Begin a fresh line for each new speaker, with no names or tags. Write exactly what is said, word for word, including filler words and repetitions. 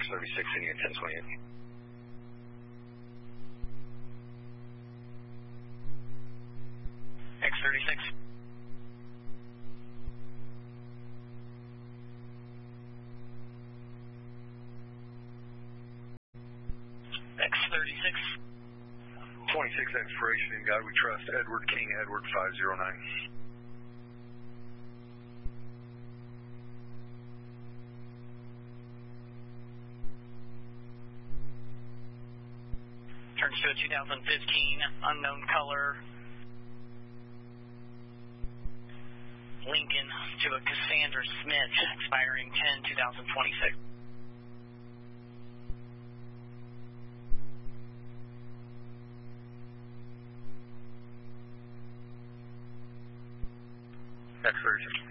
thirty-six, India ten twenty-eight.
X thirty-six. X thirty-six.
twenty-six expiration in God we trust. Edward King, Edward five zero nine.
Turns to a two thousand fifteen unknown color Lincoln to a Cassandra Smith, expiring ten two thousand twenty-six.
X thirty-six.